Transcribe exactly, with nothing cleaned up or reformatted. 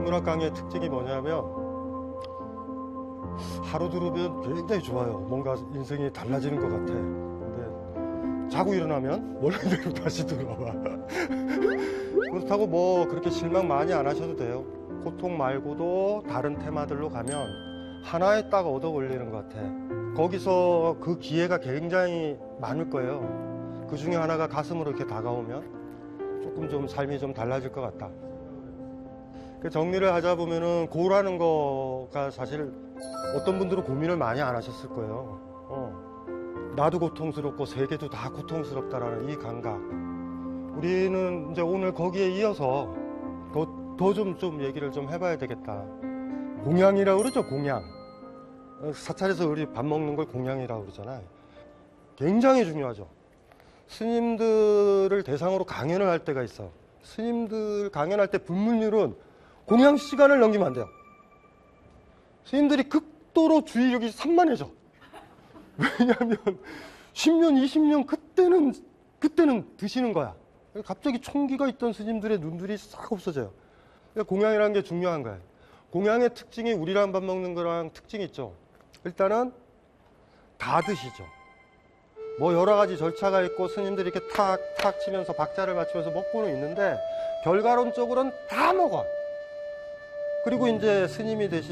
인문학 강의의 특징이 뭐냐면 하루 들으면 굉장히 좋아요. 뭔가 인생이 달라지는 것 같아. 근데 자고 일어나면 원래대로 다시 돌아와. 그렇다고 뭐 그렇게 실망 많이 안 하셔도 돼요. 고통 말고도 다른 테마들로 가면 하나에 딱 얻어 걸리는 것 같아. 거기서 그 기회가 굉장히 많을 거예요. 그 중에 하나가 가슴으로 이렇게 다가오면 조금 좀 삶이 좀 달라질 것 같다. 정리를 하자 보면은 고라는 거가 사실 어떤 분들은 고민을 많이 안 하셨을 거예요. 어. 나도 고통스럽고 세계도 다 고통스럽다라는 이 감각. 우리는 이제 오늘 거기에 이어서 더 좀 좀 얘기를 좀 해봐야 되겠다. 공양이라고 그러죠, 공양. 사찰에서 우리 밥 먹는 걸 공양이라고 그러잖아요. 굉장히 중요하죠. 스님들을 대상으로 강연을 할 때가 있어. 스님들 강연할 때 불문율은 공양 시간을 넘기면 안 돼요. 스님들이 극도로 주의력이 산만해져. 왜냐하면 십 년, 이십 년 그때는 그때는 드시는 거야. 갑자기 총기가 있던 스님들의 눈들이 싹 없어져요. 그러니까 공양이라는 게 중요한 거예요. 공양의 특징이 우리랑 밥 먹는 거랑 특징이 있죠. 일단은 다 드시죠. 뭐 여러 가지 절차가 있고 스님들이 이렇게 탁탁 치면서 박자를 맞추면서 먹고는 있는데 결과론적으로는 다 먹어. 그리고 이제 스님이 되신